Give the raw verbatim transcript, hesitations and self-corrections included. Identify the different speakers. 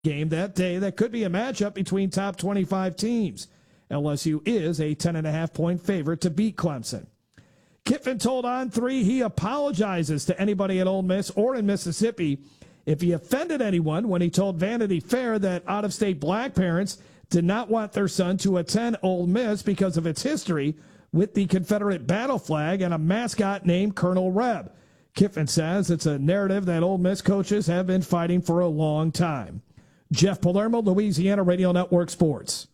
Speaker 1: game that day that could be a matchup between top twenty-five teams. L S U is a ten and a half point favorite to beat Clemson. Kiffin told On three he apologizes to anybody at Ole Miss or in Mississippi if he offended anyone when he told Vanity Fair that out-of-state black parents did not want their son to attend Ole Miss because of its history with the Confederate battle flag and a mascot named Colonel Reb. Kiffin says it's a narrative that Ole Miss coaches have been fighting for a long time. Jeff Palermo, Louisiana Radio Network Sports.